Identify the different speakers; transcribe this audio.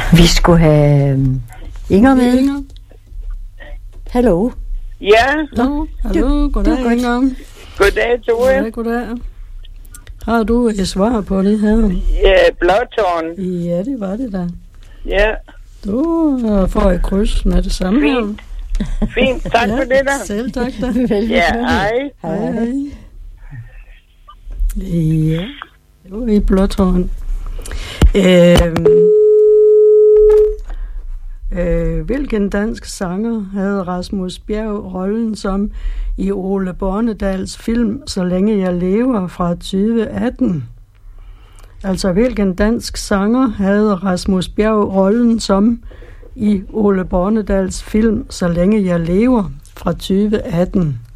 Speaker 1: Vi skulle have Inger med.
Speaker 2: Inger.
Speaker 1: Hallo.
Speaker 3: Ja.
Speaker 2: Hallo, goddag Inger.
Speaker 3: Goddag, Tore.
Speaker 2: Goddag. Har du et svar på det her?
Speaker 3: Ja, Blåtårn.
Speaker 2: Ja, det var det da.
Speaker 3: Ja.
Speaker 2: Du får et kryds med det samme.
Speaker 3: Fint. Fint, tak for det da.
Speaker 2: Selv tak da.
Speaker 3: Ja, hej.
Speaker 2: Hej. Ja, det var i Blåtårn. Hvilken dansk sanger havde Rasmus Bjerg rollen som i Ole Bornedals film Så længe jeg lever fra 2018? Altså, hvilken dansk sanger havde Rasmus Bjerg rollen som i Ole Bornedals film Så længe jeg lever fra 2018?